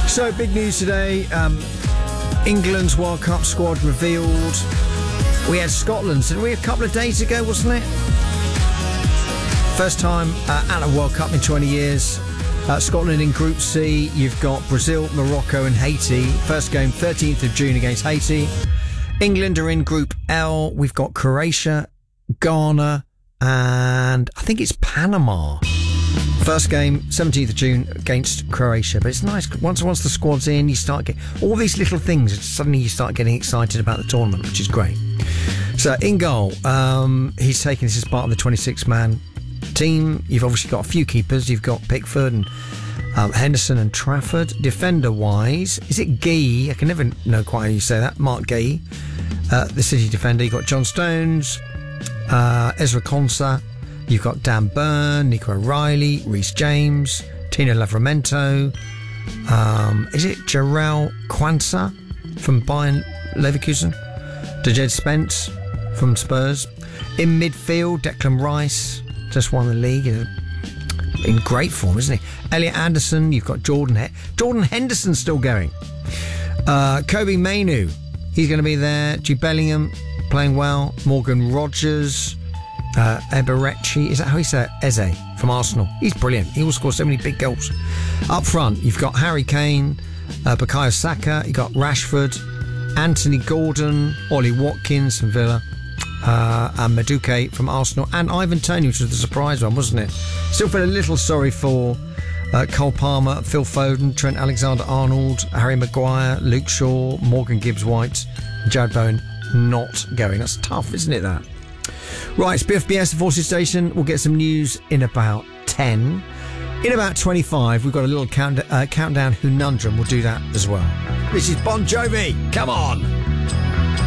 So, big news today. England's World Cup squad revealed. We had Scotland's, didn't we, a couple of days ago, wasn't it? First time at a World Cup in 20 years. Scotland in Group C. You've got Brazil, Morocco and Haiti. First game, 13th of June against Haiti. England are in Group L. We've got Croatia, Ghana, and I think it's Panama. First game, 17th of June against Croatia. But it's nice, once the squad's in, you start getting all these little things. Suddenly you start getting excited about the tournament, which is great. So in goal, he's taken this as part of the 26-man team. You've obviously got a few keepers. You've got Pickford and Henderson and Trafford. Defender-wise, is it Guy? I can never know quite how you say that. Mark Guy, the City defender. You've got John Stones, Ezra Konsa. You've got Dan Burn, Nico O'Reilly, Reece James, Tino Livramento. Is it Jarrell Quansah from Bayern Leverkusen? Dejed Spence from Spurs. In midfield, Declan Rice, just won the league. In great form, isn't he? Elliot Anderson, you've got Jordan Henderson still going. Kobe Mainoo, he's going to be there. Jude Bellingham, playing well. Morgan Rogers. Eberechi, is that how you say it? Eze from Arsenal. He's brilliant. He will score so many big goals. Up front, you've got Harry Kane, Bukayo Saka, you've got Rashford, Anthony Gordon, Ollie Watkins from Villa, and Madueke from Arsenal, and Ivan Toney, which was the surprise one, wasn't it? Still feel a little sorry for Cole Palmer, Phil Foden, Trent Alexander-Arnold, Harry Maguire, Luke Shaw, Morgan Gibbs-White, Jared Bowen not going. That's tough, isn't it, that? Right, it's BFBS, the Forces Station. We'll get some news in about 10. In about 25, we've got a little countdown conundrum. We'll do that as well. This is Bon Jovi. Come on.